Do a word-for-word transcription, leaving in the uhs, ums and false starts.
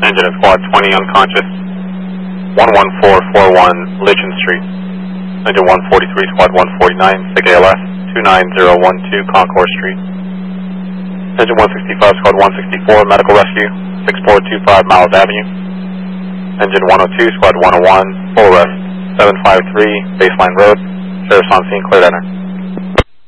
Engine at Squad twenty unconscious. one one four four one Lichen Street. Engine one forty-three, Squad one forty-nine, S I G A L S two nine zero one two Concourse Street. Engine one sixty-five, Squad one sixty-four, Medical Rescue, six four two five Miles Avenue. Engine one oh two, Squad one oh one, full arrest, seven five three Baseline Road. Sheriff's on scene, cleared enter.